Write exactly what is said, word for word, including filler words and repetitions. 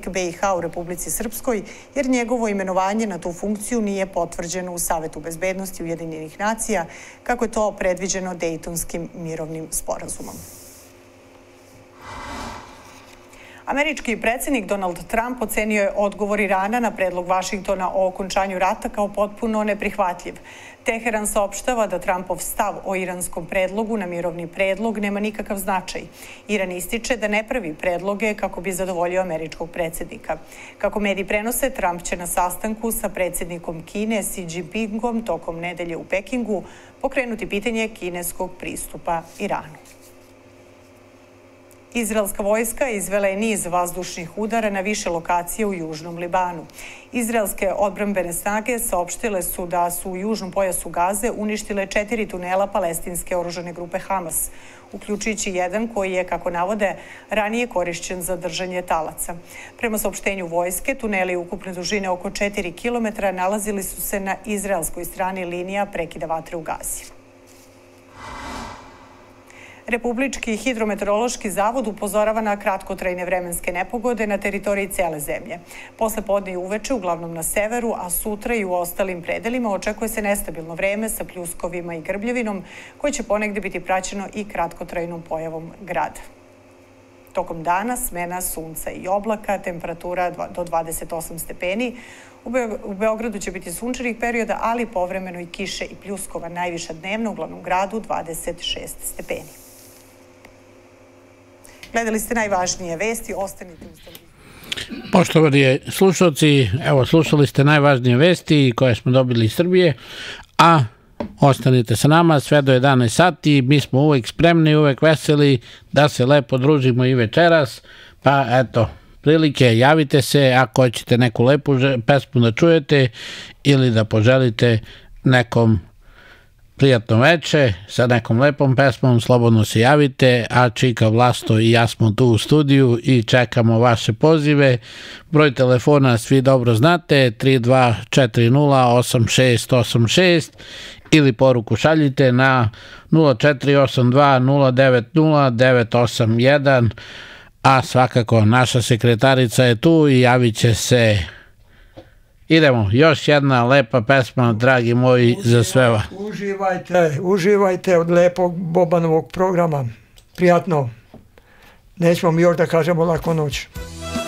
be i ha u Republici Srpskoj, jer njegovo imenovanje na tu funkciju nije potvrđeno u Savetu bezbednosti Ujedinjenih nacija, kako je to predviđeno Dejtonskim mirovnim sporazumom. Američki predsjednik Donald Trump ocenio je odgovor Irana na predlog Vašingtona o okončanju rata kao potpuno neprihvatljiv. Teheran saopštava da Trumpov stav o iranskom predlogu na mirovni predlog nema nikakav značaj. Iran ističe da ne pravi predloge kako bi zadovoljio američkog predsjednika. Kako mediji prenose, Trump će na sastanku sa predsjednikom Kine Xi Jinpingom tokom nedelje u Pekingu pokrenuti pitanje kineskog pristupa Iranu. Izraelska vojska izvela je niz vazdušnih udara na više lokacije u južnom Libanu. Izraelske odbrambene snage saopštile su da su u južnom pojasu Gaze uništile četiri tunela palestinske oružane grupe Hamas, uključujući jedan koji je, kako navode, ranije korišćen za držanje talaca. Prema saopštenju vojske, tuneli ukupne dužine oko četiri kilometra nalazili su se na izraelskoj strani linija prekida vatre u Gazi. Republički hidrometeorološki zavod upozorava na kratkotrajne vremenske nepogode na teritoriji cele zemlje. Posle podne i uveče, uglavnom na severu, a sutra i u ostalim predelima, očekuje se nestabilno vreme sa pljuskovima i grbljevinom, koje će ponegde biti praćeno i kratkotrajnom pojavom grada. Tokom dana smena sunca i oblaka, temperatura do dvadeset osam stepeni. U Beogradu će biti sunčanih perioda, ali povremeno i kiše i pljuskova, najviša dnevna u glavnom gradu dvadeset šest stepeni. Gledali ste najvažnije vesti, ostanite u televiziji. Poštovani slušalci, evo slušali ste najvažnije vesti koje smo dobili iz Srbije, a ostanite sa nama sve do jedanaest sati, mi smo uvek spremni, uvek veseli da se lepo družimo i večeras, pa eto, prilike, javite se ako hoćete neku lepu pesmu da čujete ili da poželite nekom prijatno veče sa nekom lepom pesmom, slobodno se javite, a Čika, Vlasto i ja smo tu u studiju i čekamo vaše pozive. Broj telefona svi dobro znate, tri dva četiri nula osam šest osam šest ili poruku šaljite na nula četiri osam dva nula devet nula devet osam jedan, a svakako naša sekretarica je tu i javit će se. Idemo, još jedna lepa pesma, dragi moji, za sve vas. Uživajte, uživajte od lepog Bobanovog programa. Prijatno. Nećemo mi još da kažemo laku noć.